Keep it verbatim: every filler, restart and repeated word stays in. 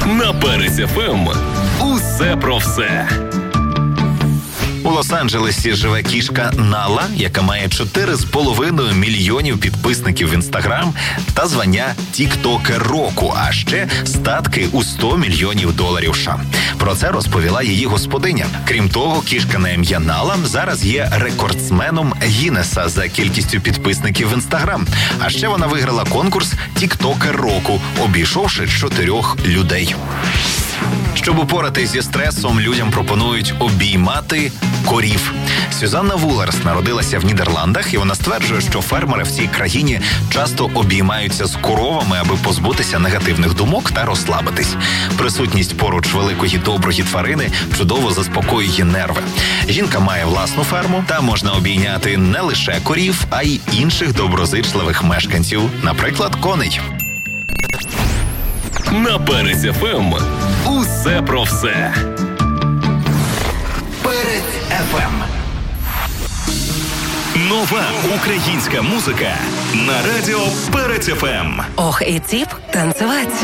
На Перець еф ем усе про все. У Лос-Анджелесі живе кішка Нала, яка має чотири з половиною мільйонів підписників в Інстаграм та звання «Тіктокер року», а ще статки у сто мільйонів доларів США. Про це розповіла її господиня. Крім того, кішка на ім'я Нала зараз є рекордсменом Гіннеса за кількістю підписників в Інстаграм. А ще вона виграла конкурс «Тіктокер року», обійшовши чотирьох людей. Щоб упоратись зі стресом, людям пропонують обіймати корів. Сюзанна Вулерс народилася в Нідерландах, і вона стверджує, що фермери в цій країні часто обіймаються з коровами, аби позбутися негативних думок та розслабитись. Присутність поруч великої доброї тварини чудово заспокоює нерви. Жінка має власну ферму, та можна обійняти не лише корів, а й інших доброзичливих мешканців, наприклад, коней. На Перець еф ем усе про все. Перець еф ем. Нова українська музика на радіо Перець еф ем. Ох, і ціп танцевать.